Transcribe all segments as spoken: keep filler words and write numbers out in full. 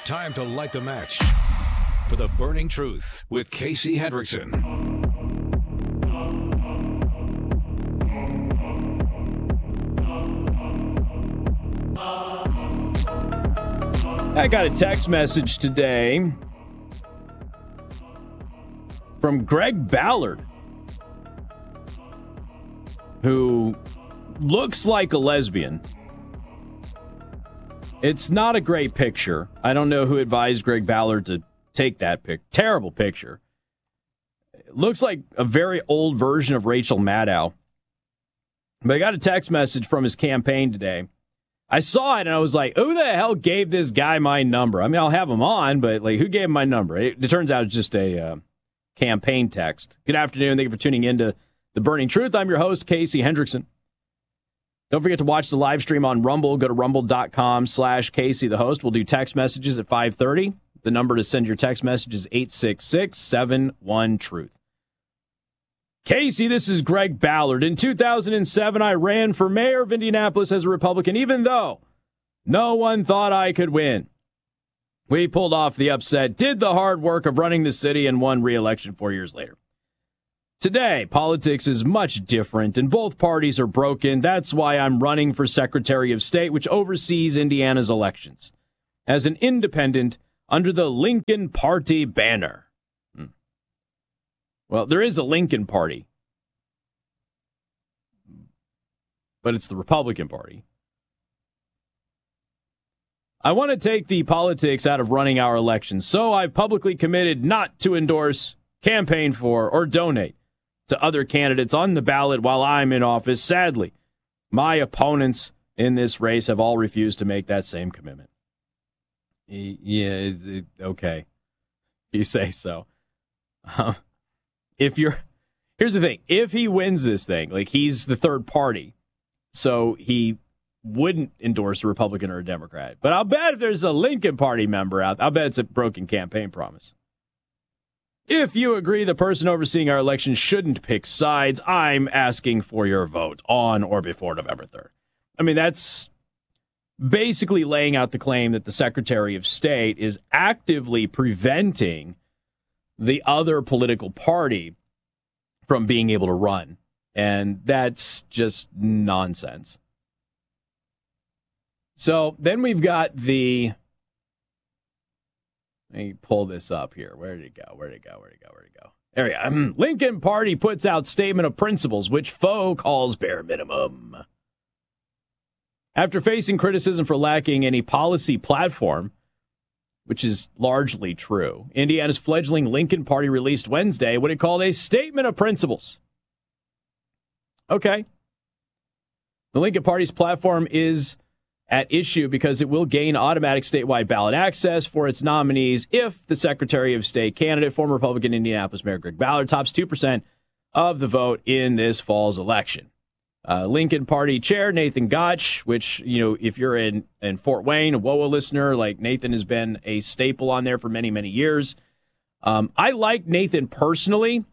Time to light the match for the Burning Truth with Casey Hendrickson. I got a text message today from Greg Ballard, who looks like a lesbian. It's not a great picture. I don't know who advised Greg Ballard to take that pic. Terrible picture. It looks like a very old version of Rachel Maddow. But I got a text message from his campaign today. I saw it and I was like, who the hell gave this guy my number? I mean, I'll have him on, but like, who gave him my number? It, it turns out it's just a uh, campaign text. Good afternoon. Thank you for tuning in to The Burning Truth. I'm your host, Casey Hendrickson. Don't forget to watch the live stream on Rumble. Go to rumble.com slash Casey the host. We'll do text messages at five thirty. The number to send your text message is eight six six, seven one, truth. Casey, this is Greg Ballard. In two thousand seven, I ran for mayor of Indianapolis as a Republican, even though no one thought I could win. We pulled off the upset, did the hard work of running the city, and won re-election four years later. Today, politics is much different, and both parties are broken. That's why I'm running for Secretary of State, which oversees Indiana's elections, as an independent under the Lincoln Party banner. Hmm. Well, there is a Lincoln Party, but it's the Republican Party. I want to take the politics out of running our elections, so I've publicly committed not to endorse, campaign for, or donate to other candidates on the ballot while I'm in office. Sadly, my opponents in this race have all refused to make that same commitment. Yeah, okay. You say so. Uh, if you're, here's the thing. If he wins this thing, like he's the third party, so he wouldn't endorse a Republican or a Democrat. But I'll bet if there's a Lincoln Party member out, I'll bet it's a broken campaign promise. If you agree the person overseeing our election shouldn't pick sides, I'm asking for your vote on or before November third. I mean, that's basically laying out the claim that the Secretary of State is actively preventing the other political party from being able to run. And that's just nonsense. So then we've got the... Let me pull this up here. Where did it go? Where did it go? Where did it go? Where did it go? There we go. Lincoln Party puts out statement of principles, which Foe calls bare minimum. After facing criticism for lacking any policy platform, which is largely true, Indiana's fledgling Lincoln Party released Wednesday what it called a statement of principles. Okay. The Lincoln Party's platform is at issue because it will gain automatic statewide ballot access for its nominees if the Secretary of State candidate, former Republican Indianapolis Mayor Greg Ballard, tops two percent of the vote in this fall's election. Uh, Lincoln Party Chair Nathan Gotch, which, you know, if you're in, in Fort Wayne, a W O A listener, like Nathan has been a staple on there for many, many years. Um, I like Nathan personally,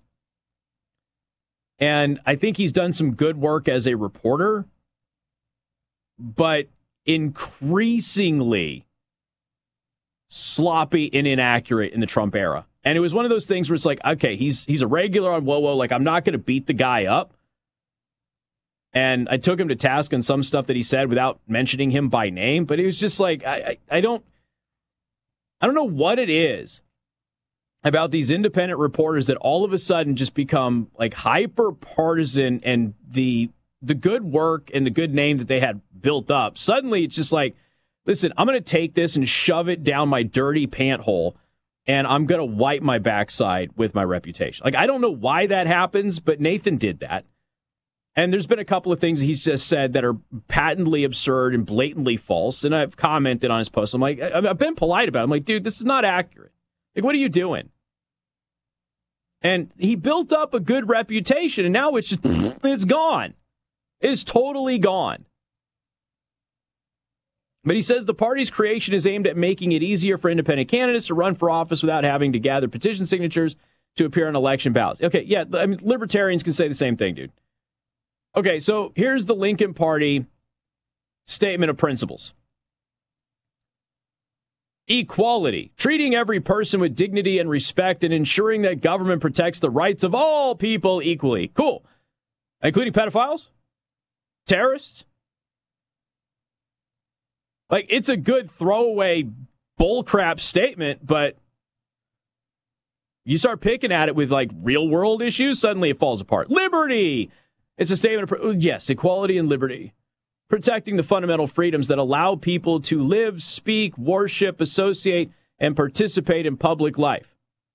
and I think he's done some good work as a reporter, but increasingly sloppy and inaccurate in the Trump era. And it was one of those things where it's like, okay, he's he's a regular on W O A, like I'm not going to beat the guy up. And I took him to task on some stuff that he said without mentioning him by name, but it was just like, I, I, I don't I don't know what it is about these independent reporters that all of a sudden just become like hyper partisan, and the the good work and the good name that they had built up, suddenly it's just like, listen, I'm going to take this and shove it down my dirty pant hole, and I'm going to wipe my backside with my reputation. Like, I don't know why that happens, but Nathan did that. And there's been a couple of things that he's just said that are patently absurd and blatantly false, and I've commented on his post. I'm like, I've been polite about it. I'm like, dude, this is not accurate. Like, what are you doing? And he built up a good reputation, and now it's just, it's gone. It's totally gone. But he says the party's creation is aimed at making it easier for independent candidates to run for office without having to gather petition signatures to appear on election ballots. Okay, yeah, I mean, libertarians can say the same thing, dude. Okay, so here's the Lincoln Party statement of principles. Equality, treating every person with dignity and respect and ensuring that government protects the rights of all people equally. Cool. Including pedophiles? Terrorists? Like, it's a good throwaway bullcrap statement, but you start picking at it with, like, real-world issues, suddenly it falls apart. Liberty! It's a statement of, yes, equality and liberty. Protecting the fundamental freedoms that allow people to live, speak, worship, associate, and participate in public life.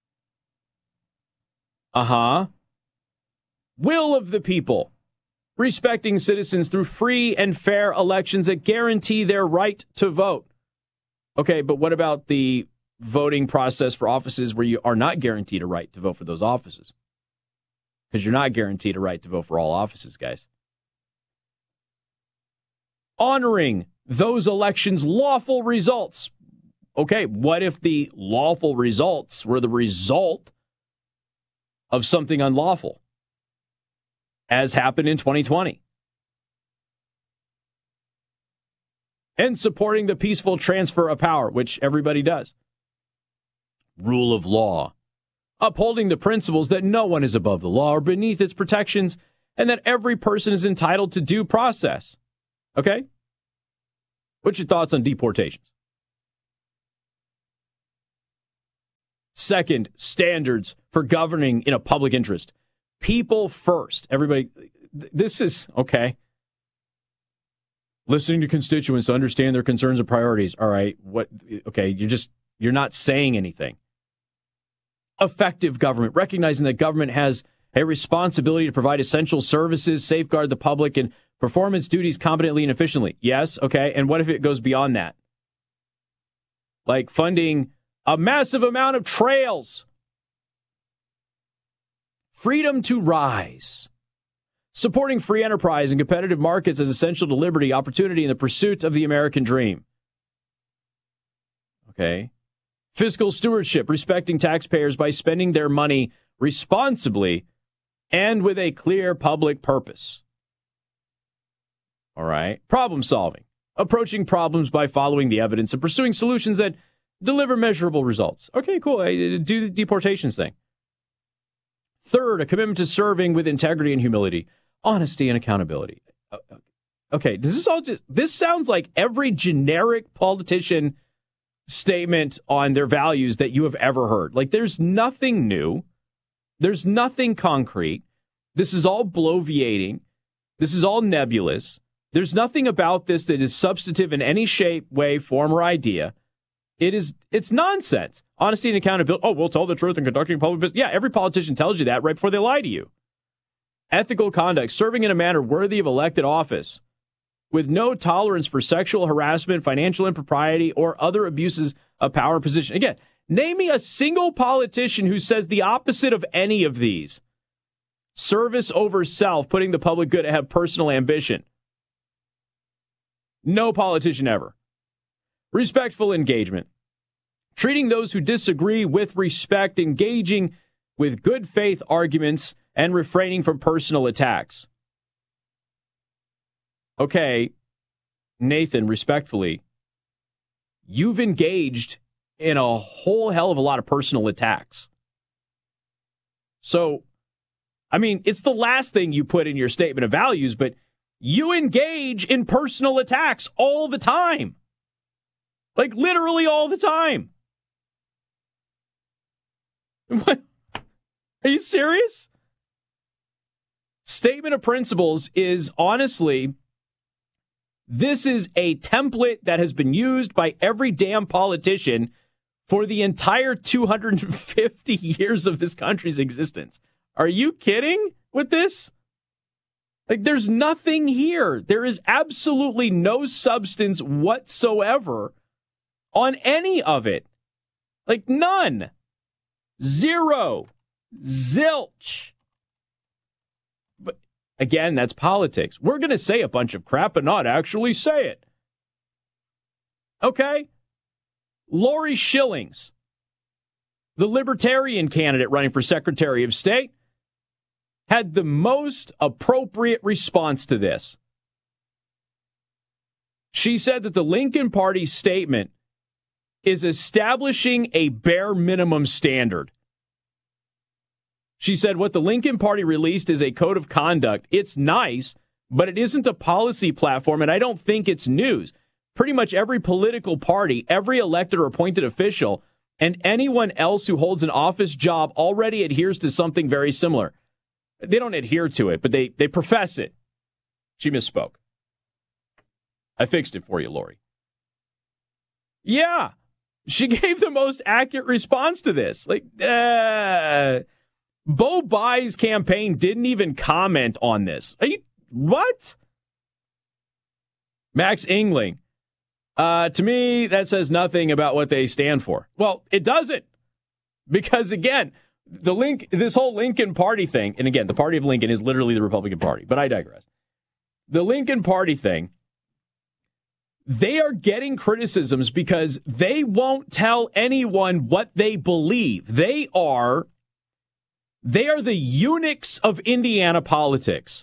Uh-huh. Will of the people. Respecting citizens through free and fair elections that guarantee their right to vote. Okay, but what about the voting process for offices where you are not guaranteed a right to vote for those offices? Because you're not guaranteed a right to vote for all offices, guys. Honoring those elections' lawful results. Okay, what if the lawful results were the result of something unlawful, as happened in twenty twenty? And supporting the peaceful transfer of power, which everybody does. Rule of law. Upholding the principles that no one is above the law or beneath its protections, and that every person is entitled to due process. Okay? What's your thoughts on deportations? Second, standards for governing in a public interest. People first. Everybody, this is, okay. Listening to constituents to understand their concerns and priorities. All right, what, okay, you're just, you're not saying anything. Effective government, recognizing that government has a responsibility to provide essential services, safeguard the public, and perform its duties competently and efficiently. Yes, okay, and what if it goes beyond that? Like funding a massive amount of trails. Freedom to rise. Supporting free enterprise and competitive markets is essential to liberty, opportunity, and the pursuit of the American dream. Okay. Fiscal stewardship, respecting taxpayers by spending their money responsibly and with a clear public purpose. All right. Problem solving. Approaching problems by following the evidence and pursuing solutions that deliver measurable results. Okay, cool. Do the deportations thing. Third, a commitment to serving with integrity and humility, honesty and accountability. Okay, does this all just, this sounds like every generic politician statement on their values that you have ever heard. Like, there's nothing new. There's nothing concrete. This is all bloviating. This is all nebulous. There's nothing about this that is substantive in any shape, way, form, or idea. It is, it's nonsense. Honesty and accountability. Oh, we'll tell the truth in conducting public business. Yeah, every politician tells you that right before they lie to you. Ethical conduct, serving in a manner worthy of elected office, with no tolerance for sexual harassment, financial impropriety, or other abuses of power and position. Again, name me a single politician who says the opposite of any of these. Service over self, putting the public good ahead of personal ambition. No politician ever. Respectful engagement. Treating those who disagree with respect, engaging with good faith arguments, and refraining from personal attacks. Okay, Nathan, respectfully, you've engaged in a whole hell of a lot of personal attacks. So, I mean, it's the last thing you put in your statement of values, but you engage in personal attacks all the time. Like, literally all the time. What? Are you serious? Statement of principles is honestly, this is a template that has been used by every damn politician for the entire two hundred fifty years of this country's existence. Are you kidding with this? Like, there's nothing here. There is absolutely no substance whatsoever on any of it. Like, none. Zero. Zilch. But again, that's politics. We're going to say a bunch of crap but not actually say it. Okay? Lori Schillings, the Libertarian candidate running for Secretary of State, had the most appropriate response to this. She said that the Lincoln Party statement is establishing a bare minimum standard. She said what the Lincoln Party released is a code of conduct. It's nice, but it isn't a policy platform, and I don't think it's news. Pretty much every political party, every elected or appointed official, and anyone else who holds an office job already adheres to something very similar. They don't adhere to it, but they, they profess it. She misspoke. I fixed it for you, Lori. Yeah, she gave the most accurate response to this. Like, uh, Bo Bai's campaign didn't even comment on this. Are you, what? Max Ingling. Uh, to me, that says nothing about what they stand for. Well, it doesn't. Because, again, the link, this whole Lincoln Party thing, and again, the party of Lincoln is literally the Republican Party, but I digress. The Lincoln Party thing, they are getting criticisms because they won't tell anyone what they believe. They are, they are the eunuchs of Indiana politics.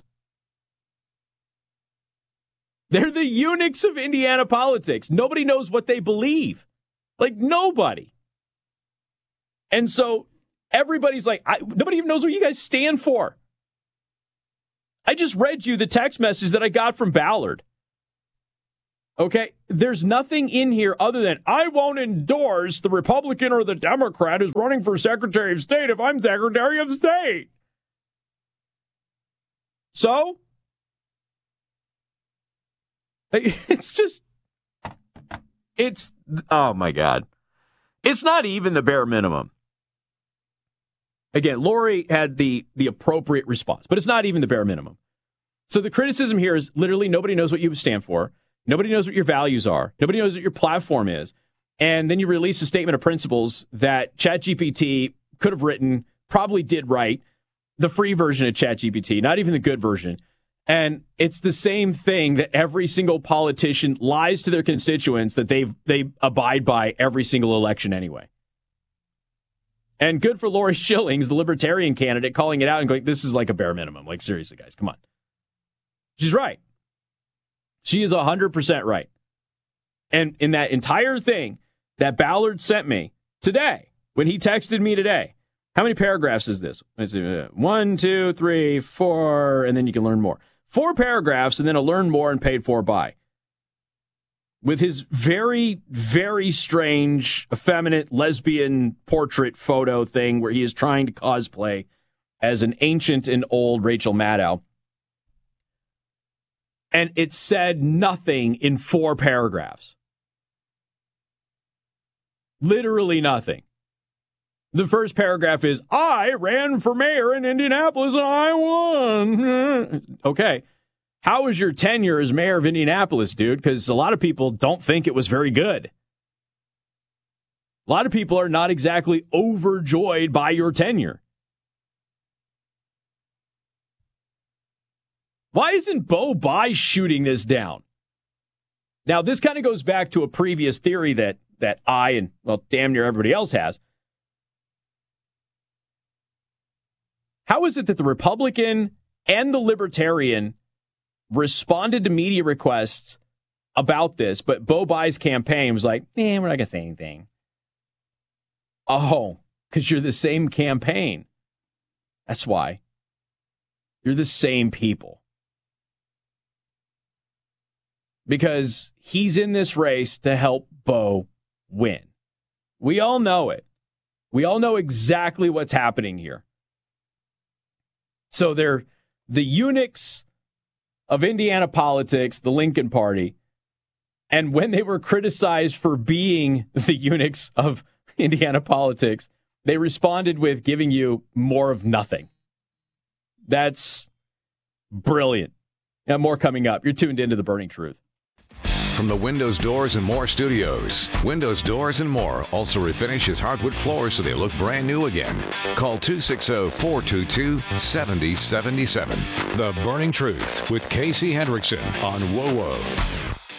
They're the eunuchs of Indiana politics. Nobody knows what they believe. Like, nobody. And so everybody's like, I, nobody even knows what you guys stand for. I just read you the text message that I got from Ballard. Okay? There's nothing in here other than, I won't endorse the Republican or the Democrat who's running for Secretary of State if I'm Secretary of State. So? It's just, it's, oh my God. It's not even the bare minimum. Again, Lori had the, the appropriate response, but it's not even the bare minimum. So the criticism here is literally nobody knows what you stand for. Nobody knows what your values are. Nobody knows what your platform is. And then you release a statement of principles that ChatGPT could have written, probably did write, the free version of ChatGPT, not even the good version. And it's the same thing that every single politician lies to their constituents that they they abide by every single election anyway. And good for Lori Schillings, the Libertarian candidate, calling it out and going, this is like a bare minimum. Like, seriously, guys, come on. She's right. She is one hundred percent right. And in that entire thing that Ballard sent me today, when he texted me today, how many paragraphs is this? One, two, three, four, and then you can learn more. Four paragraphs and then a learn more and paid for by. With his very, very strange, effeminate, lesbian portrait photo thing where he is trying to cosplay as an ancient and old Rachel Maddow. And it said nothing in four paragraphs. Literally nothing. The first paragraph is, I ran for mayor in Indianapolis and I won. Okay. How was your tenure as mayor of Indianapolis, dude? Because a lot of people don't think it was very good. A lot of people are not exactly overjoyed by your tenure. Why isn't Bo Bai shooting this down? Now, this kind of goes back to a previous theory that, that I and, well, damn near everybody else has. How is it that the Republican and the Libertarian responded to media requests about this, but Bo Bai's campaign was like, eh, we're not going to say anything. Oh, because you're the same campaign. That's why. You're the same people. Because he's in this race to help Bo win. We all know it. We all know exactly what's happening here. So they're the eunuchs of Indiana politics, the Lincoln Party. And when they were criticized for being the eunuchs of Indiana politics, they responded with giving you more of nothing. That's brilliant. Now, more coming up. You're tuned into The Burning Truth. From the Windows Doors and More studios, Windows Doors and More also refinishes hardwood floors so they look brand new again. Call two six zero, four two two, seven zero seven seven. The Burning Truth with Casey Hendrickson on W O W O.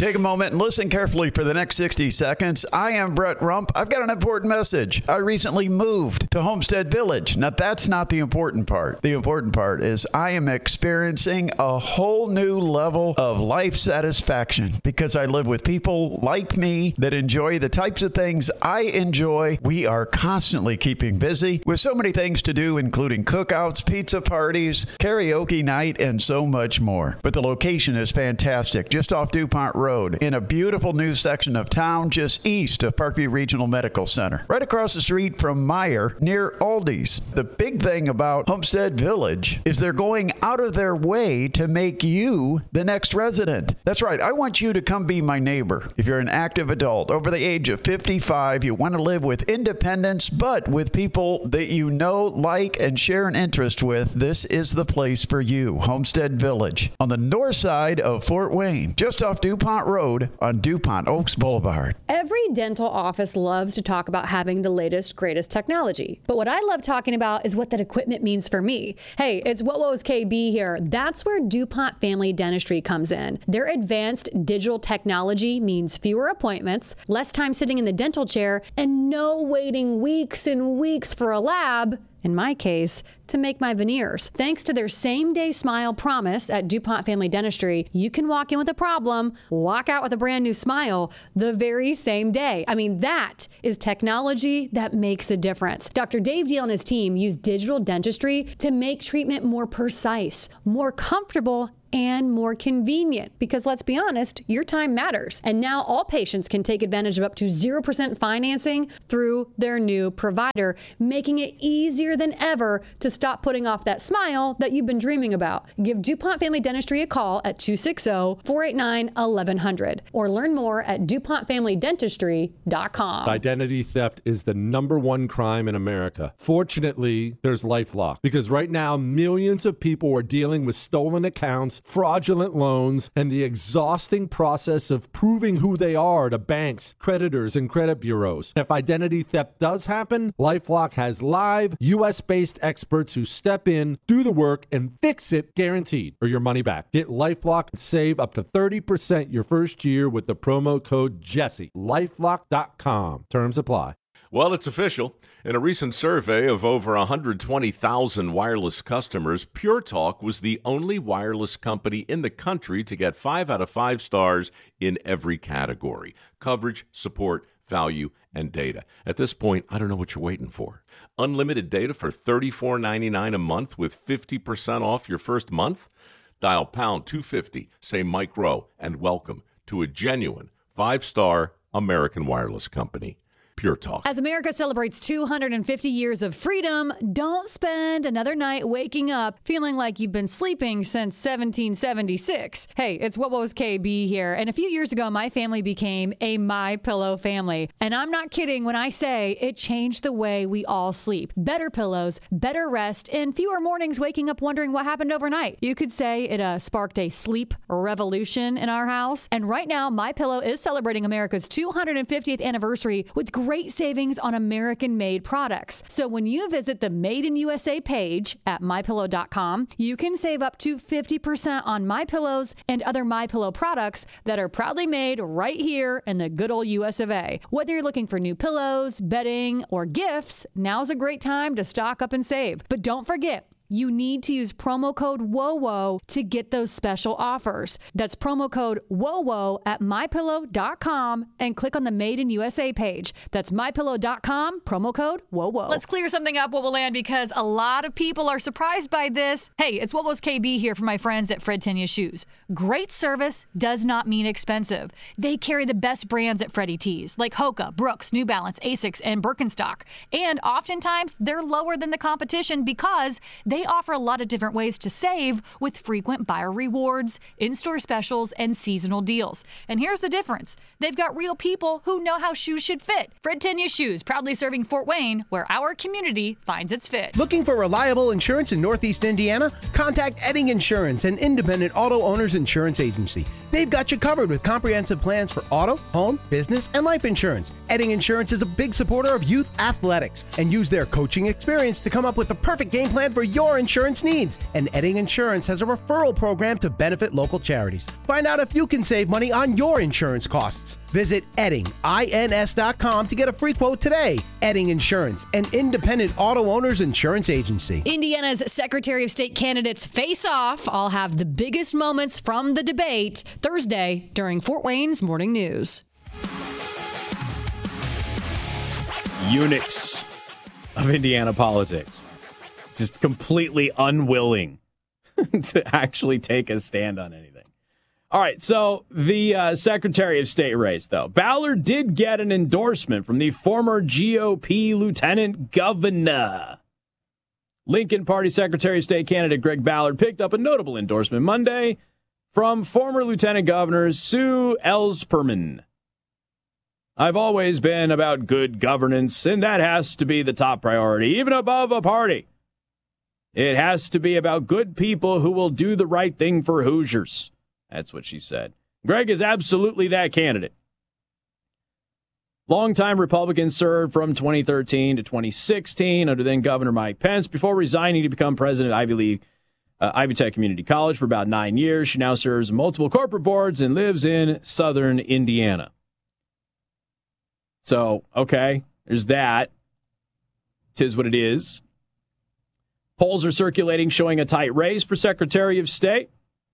Take a moment and listen carefully for the next sixty seconds. I am Brett Rump. I've got an important message. I recently moved to Homestead Village. Now, that's not the important part. The important part is I am experiencing a whole new level of life satisfaction because I live with people like me that enjoy the types of things I enjoy. We are constantly keeping busy with so many things to do, including cookouts, pizza parties, karaoke night, and so much more. But the location is fantastic, just off DuPont Road, in a beautiful new section of town just east of Parkview Regional Medical Center, right across the street from Meijer near Aldi's. The big thing about Homestead Village is they're going out of their way to make you the next resident. That's right. I want you to come be my neighbor. If you're an active adult over the age of fifty-five, you want to live with independence, but with people that you know, like, and share an interest with, this is the place for you. Homestead Village on the north side of Fort Wayne, just off DuPont Road on DuPont Oaks Boulevard. Every dental office loves to talk about having the latest, greatest technology. But what I love talking about is what that equipment means for me. Hey, it's What Was K B here. That's where DuPont Family Dentistry comes in. Their advanced digital technology means fewer appointments, less time sitting in the dental chair, and no waiting weeks and weeks for a lab, in my case, to make my veneers. Thanks to their same-day smile promise at DuPont Family Dentistry, you can walk in with a problem, walk out with a brand new smile the very same day. I mean, that is technology that makes a difference. Doctor Dave Deal and his team use digital dentistry to make treatment more precise, more comfortable, and more convenient, because let's be honest, your time matters. And now all patients can take advantage of up to zero percent financing through their new provider, making it easier than ever to stop putting off that smile that you've been dreaming about. Give DuPont Family Dentistry a call at two six zero, four eight nine, eleven hundred or learn more at DuPont Family Dentistry dot com. Identity theft is the number one crime in America. Fortunately, there's LifeLock, because right now millions of people are dealing with stolen accounts, fraudulent loans, and the exhausting process of proving who they are to banks, creditors, and credit bureaus. If identity theft does happen, LifeLock has live, U S-based experts who step in, do the work, and fix it, guaranteed, or your money back. Get LifeLock and save up to thirty percent your first year with the promo code Jesse. LifeLock dot com. Terms apply. Well, it's official. In a recent survey of over one hundred twenty thousand wireless customers, Pure Talk was the only wireless company in the country to get five out of five stars in every category: coverage, support, value, and data. At this point, I don't know what you're waiting for. Unlimited data for thirty-four ninety-nine a month with fifty percent off your first month? Dial pound two fifty, say Mike Rowe, and welcome to a genuine five-star American wireless company. Pure Talk. As America celebrates two hundred fifty years of freedom, don't spend another night waking up feeling like you've been sleeping since seventeen seventy-six. Hey, it's What Was K B here. And a few years ago, my family became a MyPillow family. And I'm not kidding when I say it changed the way we all sleep. Better pillows, better rest, and fewer mornings waking up wondering what happened overnight. You could say it uh, sparked a sleep revolution in our house. And right now, MyPillow is celebrating America's two hundred fiftieth anniversary with great Great savings on American-made products. So when you visit the Made in U S A page at my pillow dot com, you can save up to fifty percent on MyPillows and other MyPillow products that are proudly made right here in the good old U S of A. Whether you're looking for new pillows, bedding, or gifts, now's a great time to stock up and save. But don't forget, you need to use promo code WOWO to get those special offers. That's promo code WOWO at my pillow dot com and click on the Made in U S A page. That's my pillow dot com, promo code WOWO. Let's clear something up, What Will Land, because a lot of people are surprised by this. Hey, it's What Was K B here for my friends at Fred Tenya Shoes. Great service does not mean expensive. They carry the best brands at Freddie T's, like Hoka, Brooks, New Balance, Asics, and Birkenstock. And oftentimes, they're lower than the competition because they They offer a lot of different ways to save with frequent buyer rewards, in-store specials, and seasonal deals. And here's the difference. They've got real people who know how shoes should fit. Fred Tenya Shoes, proudly serving Fort Wayne, where our community finds its fit. Looking for reliable insurance in Northeast Indiana? Contact Edding Insurance, an independent auto owner's insurance agency. They've got you covered with comprehensive plans for auto, home, business, and life insurance. Edding Insurance is a big supporter of youth athletics and use their coaching experience to come up with the perfect game plan for your insurance needs. And Edding Insurance has a referral program to benefit local charities. Find out if you can save money on your insurance costs. Visit Edding ins dot com to get a free quote today. Edding Insurance, an independent auto owner's insurance agency. Indiana's Secretary of State candidates face off. I'll have the biggest moments from the debate Thursday during Fort Wayne's Morning News. Eunuchs of Indiana politics, just completely unwilling to actually take a stand on anything. All right, so the uh, Secretary of State race, though. Ballard did get an endorsement from the former G O P lieutenant governor. Lincoln Party Secretary of State candidate Greg Ballard picked up a notable endorsement Monday from former Lieutenant Governor Sue Ellspermann. I've always been about good governance, and that has to be the top priority, even above a party. It has to be about good people who will do the right thing for Hoosiers. That's what she said. Greg is absolutely that candidate. Longtime Republican served from twenty thirteen to twenty sixteen under then Governor Mike Pence before resigning to become president of Ivy League, uh, Ivy Tech Community College for about nine years. She now serves on multiple corporate boards and lives in southern Indiana. So, okay, there's that. Tis what it is. Polls are circulating showing a tight race for Secretary of State.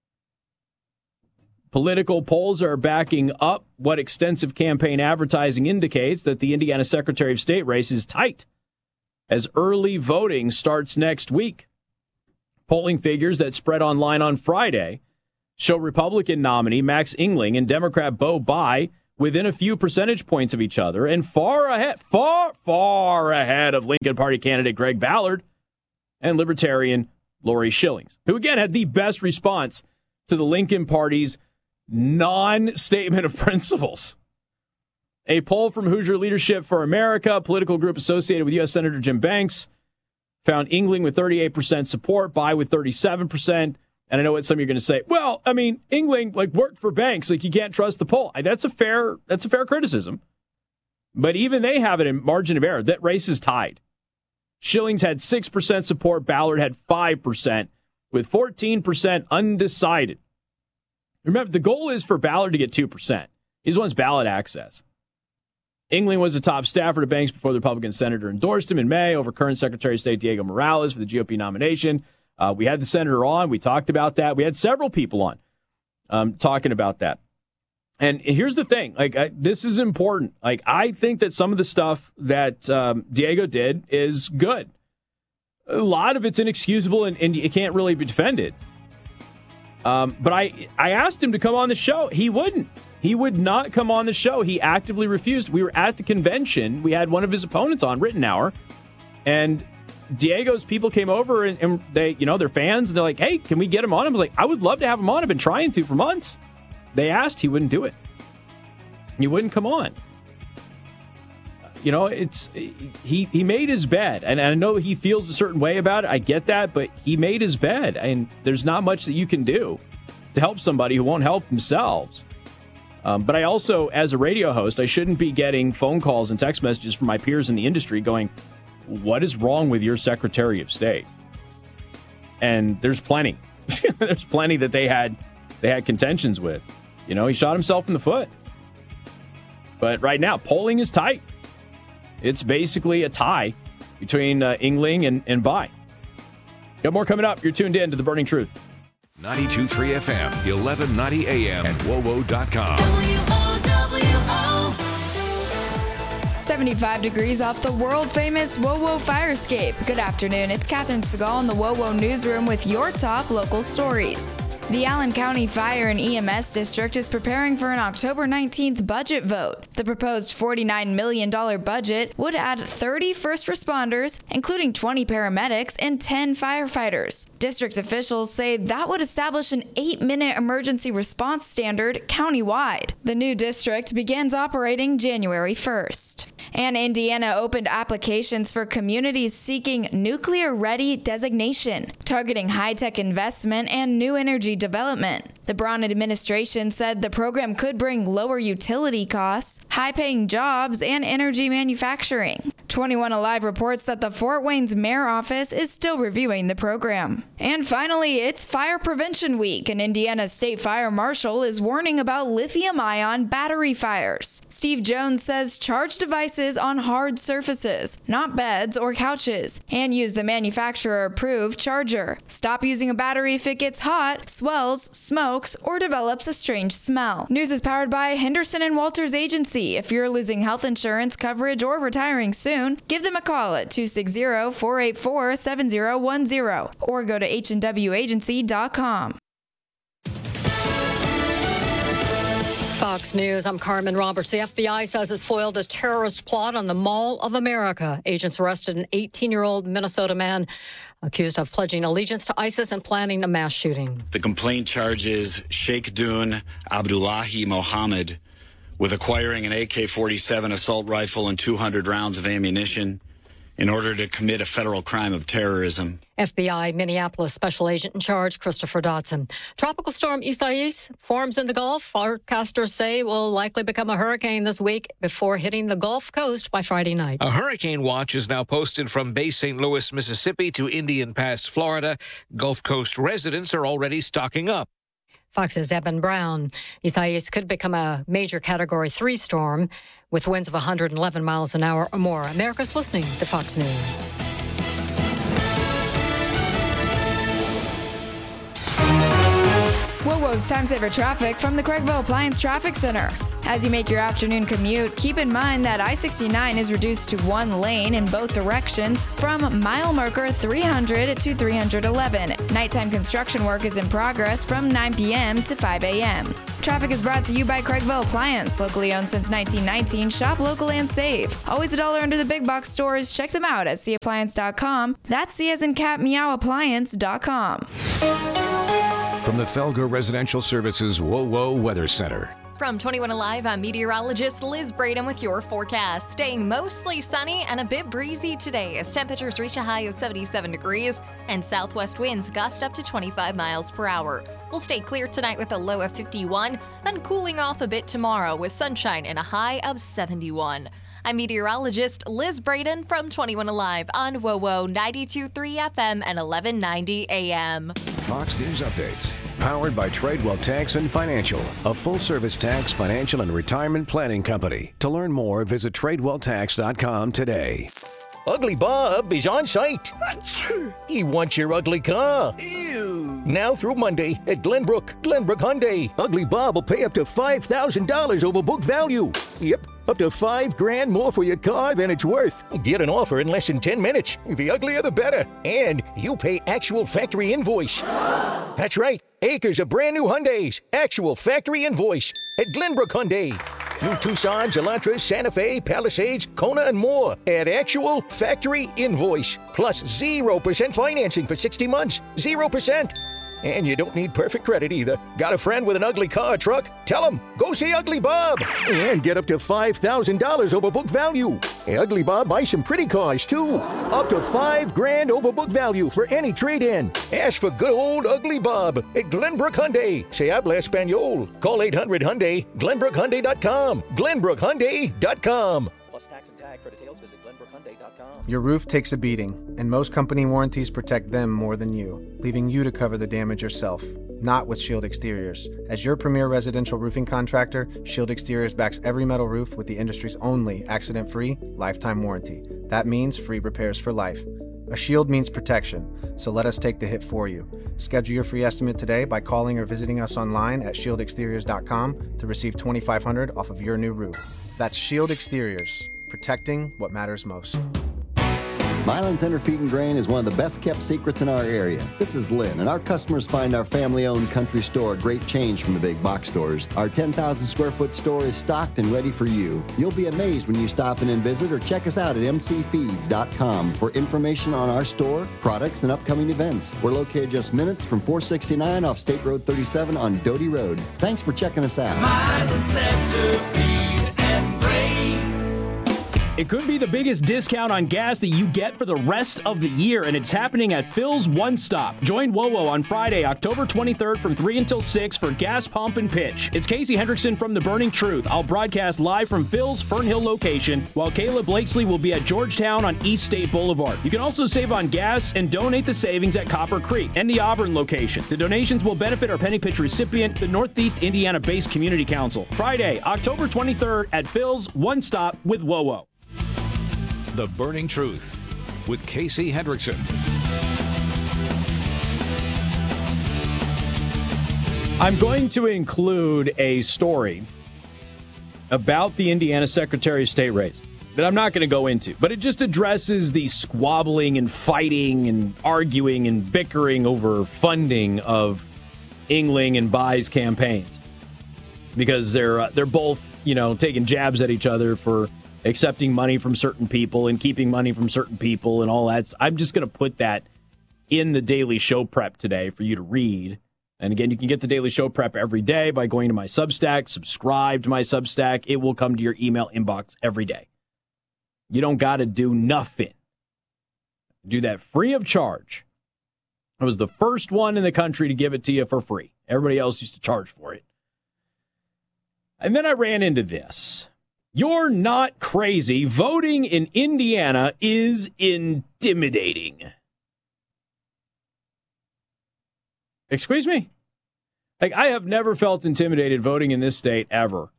Political polls are backing up what extensive campaign advertising indicates that the Indiana Secretary of State race is tight as early voting starts next week. Polling figures that spread online on Friday show Republican nominee Max Engling and Democrat Bo Bai within a few percentage points of each other and far ahead, far, far ahead of Lincoln Party candidate Greg Ballard and Libertarian Lori Schillings, who again had the best response to the Lincoln Party's non-statement of principles. A poll from Hoosier Leadership for America, a political group associated with U S Senator Jim Banks, found Engling with thirty-eight percent support, Bai with thirty-seven percent. And I know what some of you are going to say. Well, I mean, Engling like worked for Banks, like you can't trust the poll. That's a fair, that's a fair criticism. But even they have it in margin of error. That race is tied. Schillings had six percent support. Ballard had five percent, with fourteen percent undecided. Remember, the goal is for Ballard to get two percent. He just wants ballot access. Engling was the top staffer to Banks before the Republican senator endorsed him in May over current Secretary of State Diego Morales for the G O P nomination. Uh, we had the senator on. We talked about that. We had several people on um, talking about that. And here's the thing. Like, I, this is important. Like, I think that some of the stuff that um, Diego did is good. A lot of it's inexcusable, and, and you can't really be defended. Um, but I, I asked him to come on the show. He wouldn't. He would not come on the show. He actively refused. We were at the convention. We had one of his opponents on, Rittenhour, and Diego's people came over and, and they, you know, they're fans, and they're like, hey, can we get him on? I was like, I would love to have him on. I've been trying to for months. They asked. He wouldn't do it. He wouldn't come on. You know, it's he he made his bed, and I know he feels a certain way about it. I get that, but he made his bed, and there's not much that you can do to help somebody who won't help themselves. Um, but I also, as a radio host, I shouldn't be getting phone calls and text messages from my peers in the industry going, what is wrong with your Secretary of State? And there's plenty. There's plenty that they had they had contentions with. You know, he shot himself in the foot. But right now, polling is tight. It's basically a tie between uh, Engling and, and Bai. Got more coming up. You're tuned in to The Burning Truth. ninety-two point three F M, eleven ninety A M, and W O W O dot com. W O W O. seventy-five degrees off the world-famous W O W O fire escape. Good afternoon. It's Catherine Segal in the W O W O newsroom with your top local stories. The Allen County Fire and E M S District is preparing for an October nineteenth budget vote. The proposed forty-nine million dollars budget would add thirty first responders, including twenty paramedics and ten firefighters. District officials say that would establish an eight-minute emergency response standard countywide. The new district begins operating January first. And Indiana opened applications for communities seeking nuclear-ready designation, targeting high-tech investment and new energy development. The Braun administration said the program could bring lower utility costs, high-paying jobs, and energy manufacturing. twenty-one Alive reports that the Fort Wayne's mayor office is still reviewing the program. And finally, it's Fire Prevention Week, and Indiana's state fire marshal is warning about lithium-ion battery fires. Steve Jones says charge devices on hard surfaces, not beds or couches, and use the manufacturer-approved charger. Stop using a battery if it gets hot, swells, smokes, or develops a strange smell. News is powered by Henderson and Walters Agency. If you're losing health insurance coverage or retiring soon, give them a call at two six zero, four eight four, seven zero one zero or go to H and W agency dot com. Fox News, I'm Carmen Roberts. The F B I says it's foiled a terrorist plot on the Mall of America. Agents arrested an eighteen-year-old Minnesota man accused of pledging allegiance to ISIS and planning a mass shooting. The complaint charges Sheikh Dun Abdullahi Mohammed with acquiring an A K forty-seven assault rifle and two hundred rounds of ammunition in order to commit a federal crime of terrorism. F B I Minneapolis Special Agent in Charge, Christopher Dodson. Tropical storm Isaias forms in the Gulf. Forecasters say will likely become a hurricane this week before hitting the Gulf Coast by Friday night. A hurricane watch is now posted from Bay Saint Louis, Mississippi to Indian Pass, Florida. Gulf Coast residents are already stocking up. Fox's Eben Brown. Isaias could become a major Category three storm with winds of one hundred eleven miles an hour or more. America's listening to Fox News. WOWO's Time Saver Traffic from the Craigville Appliance Traffic Center. As you make your afternoon commute, keep in mind that I sixty-nine is reduced to one lane in both directions from mile marker three hundred to three eleven. Nighttime construction work is in progress from nine p.m. to five a.m. Traffic is brought to you by Craigville Appliance, locally owned since nineteen nineteen. Shop local and save. Always a dollar under the big box stores. Check them out at c appliance dot com. That's C as in cat meow appliance dot com. From the Felger Residential Services WOWO Weather Center. From twenty-one Alive, I'm meteorologist Liz Braden with your forecast. Staying mostly sunny and a bit breezy today as temperatures reach a high of seventy-seven degrees and southwest winds gust up to twenty-five miles per hour. We'll stay clear tonight with a low of fifty-one, then cooling off a bit tomorrow with sunshine and a high of seventy-one. I'm meteorologist Liz Braden from twenty-one Alive on WOWO ninety-two point three F M and eleven ninety A M. Fox News Updates, powered by Tradewell Tax and Financial, a full-service tax, financial, and retirement planning company. To learn more, visit tradewell tax dot com today. Ugly Bob is on site. He wants your ugly car. Ew. Now through Monday at Glenbrook, Glenbrook Hyundai. Ugly Bob will pay up to five thousand dollars over book value. Yep, up to five grand more for your car than it's worth. Get an offer in less than ten minutes. The uglier the better. And you pay actual factory invoice. That's right. Acres of brand new Hyundais. Actual factory invoice at Glenbrook Hyundai. New Tucsons, Elantras, Santa Fe, Palisades, Kona, and more at actual factory invoice. Plus zero percent financing for sixty months. zero percent. And you don't need perfect credit either. Got a friend with an ugly car or truck? Tell him, go see Ugly Bob. And get up to five thousand dollars over book value. Hey, Ugly Bob buys some pretty cars, too. Up to five grand over book value for any trade-in. Ask for good old Ugly Bob at Glenbrook Hyundai. Se habla Espanol. Call eight hundred Hyundai, glenbrook hyundai dot com. glenbrook hyundai dot com. Plus tax and tag. For details, visit glenbrook hyundai dot com. Your roof takes a beating, and most company warranties protect them more than you, leaving you to cover the damage yourself. Not with Shield Exteriors. As your premier residential roofing contractor, Shield Exteriors backs every metal roof with the industry's only accident-free, lifetime warranty. That means free repairs for life. A shield means protection, so let us take the hit for you. Schedule your free estimate today by calling or visiting us online at shield exteriors dot com to receive twenty-five hundred dollars off of your new roof. That's Shield Exteriors, protecting what matters most. Milan Center Feed and Grain is one of the best kept secrets in our area. This is Lynn, and our customers find our family-owned country store a great change from the big box stores. Our ten thousand square foot store is stocked and ready for you. You'll be amazed when you stop in and visit or check us out at m c feeds dot com for information on our store, products, and upcoming events. We're located just minutes from four sixty-nine off State Road thirty-seven on Doty Road. Thanks for checking us out. Milan Center Feed and Grain. It could be the biggest discount on gas that you get for the rest of the year, and it's happening at Phil's One Stop. Join WoWo on Friday, October twenty-third from three until six for Gas Pump and Pitch. It's Casey Hendrickson from The Burning Truth. I'll broadcast live from Phil's Fernhill location, while Kayla Blakesley will be at Georgetown on East State Boulevard. You can also save on gas and donate the savings at Copper Creek and the Auburn location. The donations will benefit our Penny Pitch recipient, the Northeast Indiana-based Community Council. Friday, October twenty-third at Phil's One Stop with WoWo. The Burning Truth with Casey Hendrickson. I'm going to include a story about the Indiana Secretary of State race that I'm not going to go into, but it just addresses the squabbling and fighting and arguing and bickering over funding of Yingling and Bai's campaigns, because they're uh, they're both, you know, taking jabs at each other for accepting money from certain people and keeping money from certain people and all that. I'm just going to put that in the Daily Show Prep today for you to read. And again, you can get the Daily Show Prep every day by going to my Substack, subscribe to my Substack. It will come to your email inbox every day. You don't got to do nothing. Do that free of charge. I was the first one in the country to give it to you for free. Everybody else used to charge for it. And then I ran into this. You're not crazy. Voting in Indiana is intimidating. Excuse me? Like, I have never felt intimidated voting in this state ever.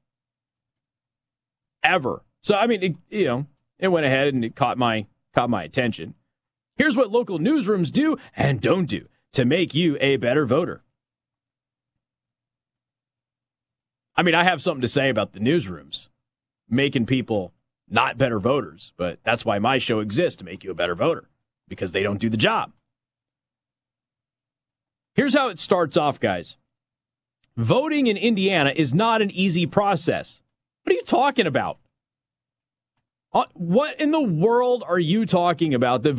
Ever. So, I mean, it, you know, it went ahead and it caught my caught my attention. Here's what local newsrooms do and don't do to make you a better voter. I mean, I have something to say about the newsrooms making people not better voters, but that's why my show exists, to make you a better voter, because they don't do the job. Here's how it starts off, guys. Voting in Indiana is not an easy process. What are you talking about? What in the world are you talking about? The